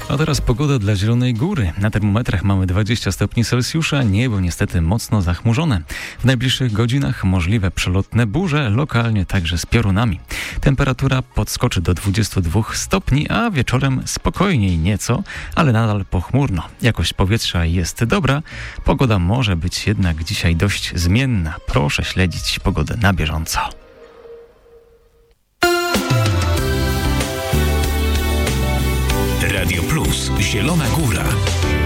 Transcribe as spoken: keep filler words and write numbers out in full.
A teraz pogoda dla Zielonej Góry. Na termometrach mamy dwadzieścia stopni Celsjusza, niebo niestety mocno zachmurzone. W najbliższych godzinach możliwe przelotne burze, lokalnie także z piorunami. Temperatura podskoczy do dwudziestu dwóch stopni, a wieczorem spokojniej nieco, ale nadal pochmurno. Jakość powietrza jest dobra, pogoda może być jednak dzisiaj dość zmienna. Proszę śledzić pogodę na bieżąco. Radio Plus, Zielona Góra.